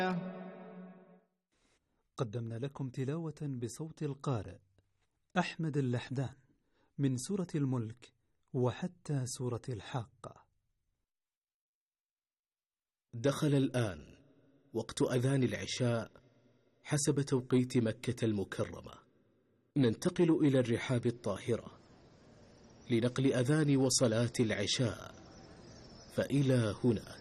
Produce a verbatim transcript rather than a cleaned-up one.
قدمنا لكم تلاوة بصوت القارئ أحمد اللحدان من سورة الملك وحتى سورة الحاقة. دخل الآن وقت أذان العشاء حسب توقيت مكة المكرمة. ننتقل إلى الرحاب الطاهرة لنقل أذان وصلاة العشاء، فإلى هناك.